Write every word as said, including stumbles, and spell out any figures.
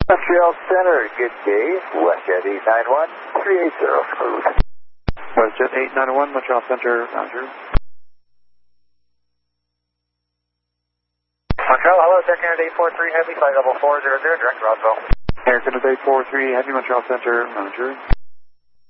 Montreal Center, good day. WestJet eight nine one, three eight zero, smooth. WestJet eight nine one, Montreal Center, Roger. Montreal, hello, Air Canada eight four three Heavy, flight level four zero zero, direct Roswell. Air Canada eight four three Heavy, Montreal Center, Roger.